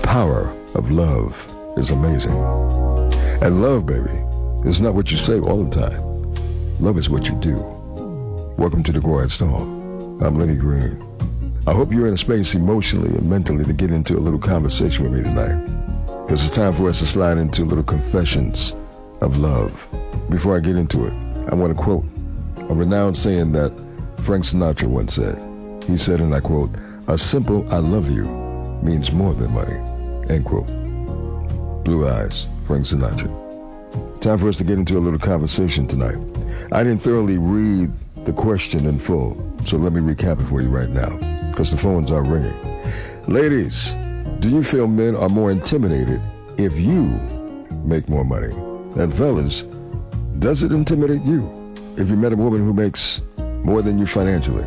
power of love is amazing. And love, baby, is not what you say all the time. Love is what you do. Welcome to The Quiet Storm. I'm Lenny Green. I hope you're in a space emotionally and mentally to get into a little conversation with me tonight. Because it's time for us to slide into little confessions of love. Before I get into it, I want to quote a renowned saying that Frank Sinatra once said. He said, and I quote, "A simple I love you means more than money," end quote. Blue Eyes, Frank Sinatra. Time for us to get into a little conversation tonight. I didn't thoroughly read the question in full, so let me recap it for you right now, because the phones are ringing. Ladies, do you feel men are more intimidated if you make more money? And fellas, does it intimidate you if you met a woman who makes more than you financially?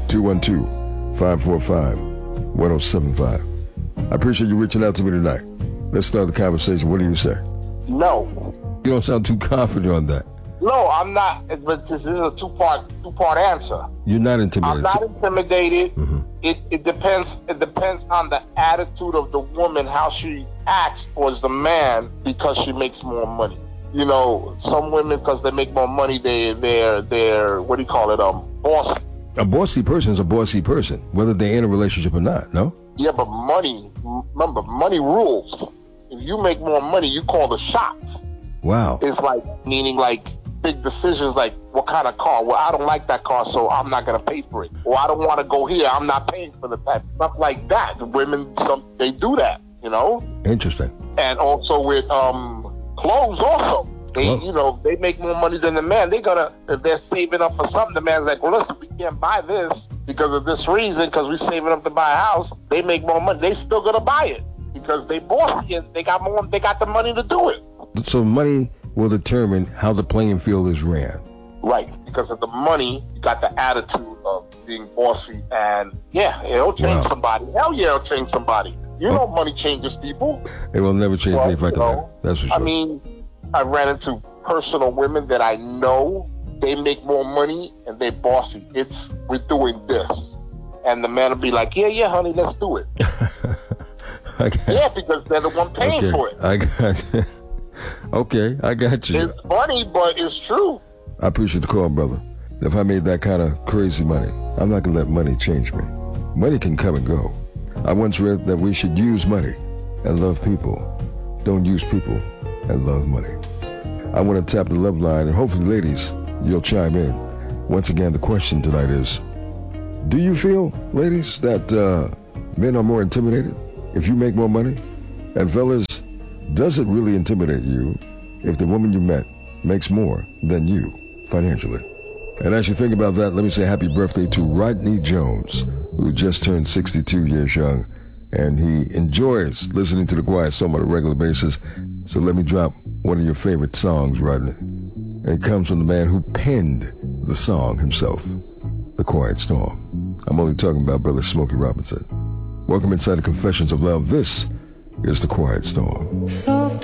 212-545-1075. I appreciate you reaching out to me tonight. Let's start the conversation. What do you say? No. You don't sound too confident on that. No, I'm not. But this is a two-part answer. You're not intimidated. I'm not intimidated. Mm-hmm. It depends. It depends on the attitude of the woman, how she acts towards the man because she makes more money. You know, some women, because they make more money, they're what do you call it? Bossy. A bossy person is a bossy person, whether they're in a relationship or not, no? Yeah, but money, remember, money rules. If you make more money, you call the shots. Wow. It's like, meaning like big decisions like what kind of car? Well, I don't like that car, so I'm not going to pay for it. Or I don't want to go here, I'm not paying for the type. Stuff like that. Women, they do that, you know? Interesting. And also with clothes also. They make more money than the man. If they're saving up for something, the man's like, well, listen, we can't buy this because of this reason, because we're saving up to buy a house. They make more money. They still gonna buy it because they bossy and they got the money to do it. So money will determine how the playing field is ran. Right, because of the money, you got the attitude of being bossy, and yeah, it'll change somebody. Hell yeah, it'll change somebody. You know, money changes people. It will never change me if I can. That's for sure. I mean, I ran into personal women that I know, they make more money and they're bossy. We're doing this. And the man will be like, yeah, honey, let's do it. Yeah, because they're the one paying for it. I got you. Okay, I got you. It's funny, but it's true. I appreciate the call, brother. If I made that kind of crazy money, I'm not going to let money change me. Money can come and go. I once read that we should use money and love people. Don't use people and love money. I want to tap the love line, and hopefully, ladies, you'll chime in. Once again, the question tonight is, do you feel, ladies, that men are more intimidated if you make more money? And fellas, does it really intimidate you if the woman you met makes more than you financially? And as you think about that, let me say happy birthday to Rodney Jones, who just turned 62 years young, and he enjoys listening to The Quiet Storm on a regular basis. So let me drop one of your favorite songs, Rodney. And it comes from the man who penned the song himself, The Quiet Storm. I'm only talking about Brother Smokey Robinson. Welcome inside the Confessions of Love. This is The Quiet Storm.